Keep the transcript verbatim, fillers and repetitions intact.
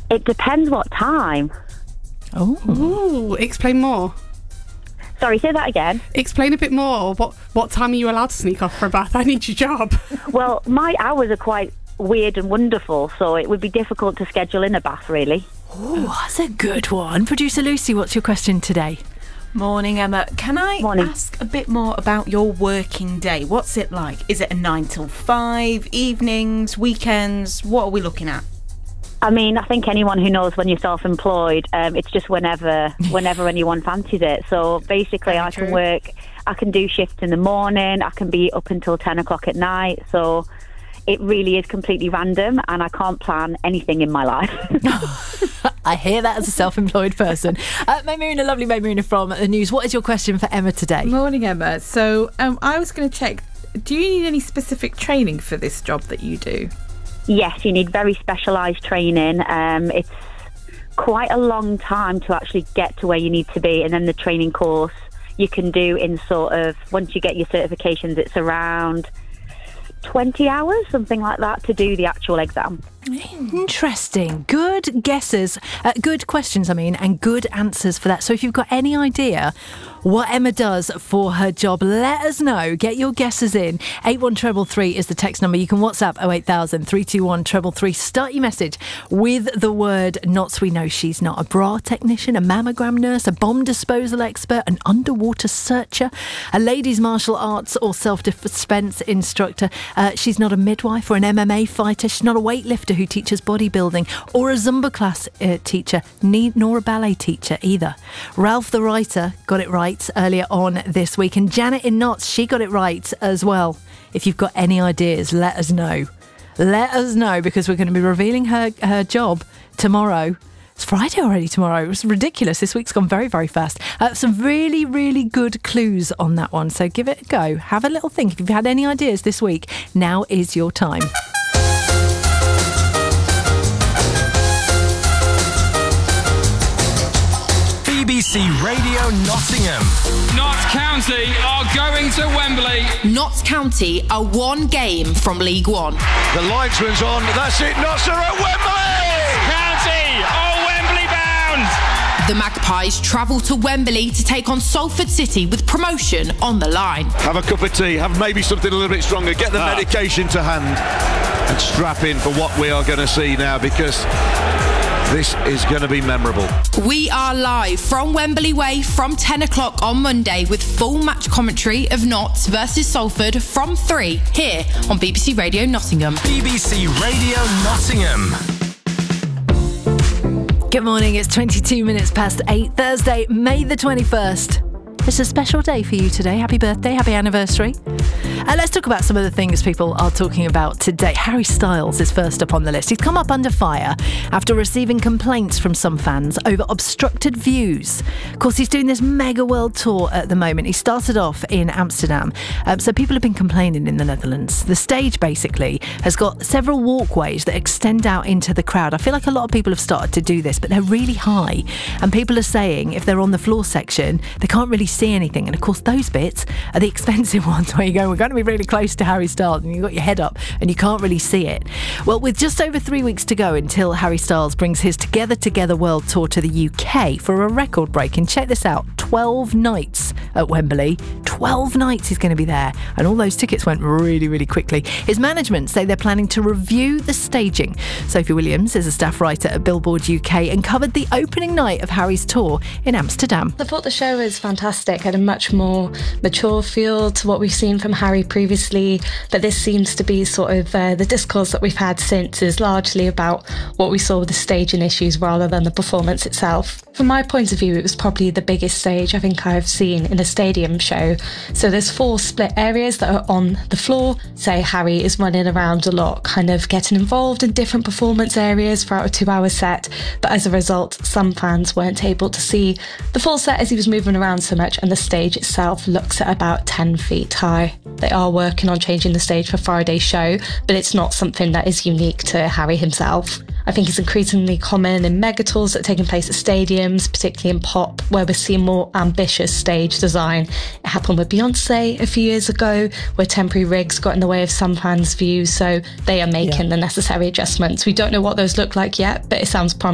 It depends what time. Oh, Ooh, explain more. Sorry, say that again. Explain a bit more. What what time are you allowed to sneak off for a bath? I need your job. Well, my hours are quite weird and wonderful, so it would be difficult to schedule in a bath, really. Ooh, that's a good one. Producer Lucy, what's your question today? Morning, Emma. Can I Morning. ask a bit more about your working day? What's it like? Is it a nine till five, evenings, weekends? What are we looking at? I mean, I think anyone who knows when you're self-employed, um, it's just whenever whenever anyone fancies it. So basically, Very I true. can work, I can do shifts in the morning, I can be up until ten o'clock at night. So it really is completely random, and I can't plan anything in my life. I hear that as a self-employed person. Uh, Maymuna, lovely Maymuna from the news. What is your question for Emma today? Morning, Emma. So um, I was going to check, do you need any specific training for this job that you do? Yes, you need very specialised training. Um, it's quite a long time to actually get to where you need to be, and then the training course you can do in sort of, once you get your certifications, it's around twenty hours, something like that, to do the actual exam. Interesting. Good guesses, uh, good questions, I mean, and good answers for that. So if you've got any idea what Emma does for her job, let us know. Get your guesses in. eight one three three is the text number. You can WhatsApp oh eight thousand, three two one, three three three. Start your message with the word NOTS. We know she's not a bra technician, a mammogram nurse, a bomb disposal expert, an underwater searcher, a ladies martial arts or self-defense instructor. Uh, she's not a midwife or an M M A fighter. She's not a weightlifter who teaches bodybuilding, or a Zumba class uh, teacher, ne- nor a ballet teacher either. Ralph the writer got it right earlier on this week, and Janet in Knots, she got it right as well. If you've got any ideas, let us know. Let us know, because we're going to be revealing her, her job tomorrow. It's Friday already tomorrow. It was ridiculous. This week's gone very, very fast. Uh, some really, really good clues on that one. So give it a go. Have a little think. If you've had any ideas this week, now is your time. B B C Radio Nottingham. Notts County are going to Wembley. Notts County are one game from League One. The linesman's on. That's it. Notts are at Wembley. County are Wembley bound. The Magpies travel to Wembley to take on Salford City with promotion on the line. Have a cup of tea. Have maybe something a little bit stronger. Get the Ah. medication to hand and strap in for what we are going to see now, because this is going to be memorable. We are live from Wembley Way from ten o'clock on Monday with full match commentary of Notts versus Salford from three here on B B C Radio Nottingham. B B C Radio Nottingham. Good morning, it's twenty-two minutes past eight, Thursday, May the twenty-first. It's a special day for you today. Happy birthday, happy anniversary. Uh, let's talk about some of the things people are talking about today. Harry Styles is first up on the list. He's come up under fire after receiving complaints from some fans over obstructed views. Of course, he's doing this mega world tour at the moment. He started off in Amsterdam. Um, so people have been complaining in the Netherlands. The stage basically has got several walkways that extend out into the crowd. I feel like a lot of people have started to do this, but they're really high. And people are saying if they're on the floor section, they can't really see anything. And of course, those bits are the expensive ones where you go, we're going to be really close to Harry Styles, and you've got your head up and you can't really see it. Well, with just over three weeks to go until Harry Styles brings his Together Together World Tour to the U K for a record break, and check this out, twelve nights at Wembley. twelve nights he's going to be there, and all those tickets went really, really quickly. His management say they're planning to review the staging. Sophie Williams is a staff writer at Billboard U K and covered the opening night of Harry's tour in Amsterdam. I thought the show was fantastic. Had a much more mature feel to what we've seen from Harry previously, but this seems to be sort of uh, the discourse that we've had since is largely about what we saw with the staging issues rather than the performance itself. From my point of view, it was probably the biggest stage I think I've seen in a stadium show. So there's four split areas that are on the floor. Say Harry is running around a lot, kind of getting involved in different performance areas throughout a two-hour set, but as a result, some fans weren't able to see the full set as he was moving around so much, and the stage itself looks at about ten feet high. They are working on changing the stage for Friday's show, but it's not something that is unique to Harry himself. I think it's increasingly common in mega tours that are taking place at stadiums, particularly in pop, where we're seeing more ambitious stage design. It happened with Beyonce a few years ago, where temporary rigs got in the way of some fans' views, so they are making yeah. the necessary adjustments. We don't know what those look like yet, but it sounds promising.